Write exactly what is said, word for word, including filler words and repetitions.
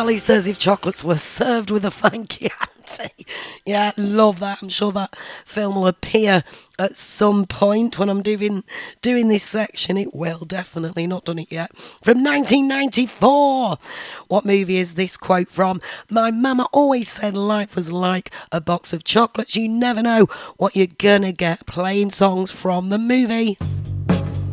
Ali says if chocolates were served with a funky auntie. Yeah, love that. I'm sure that film will appear at some point when I'm doing doing this section. It will, definitely. Not done it yet. From nineteen ninety-four. What movie is this quote from? My mama always said life was like a box of chocolates. You never know what you're gonna get. Playing songs from the movie.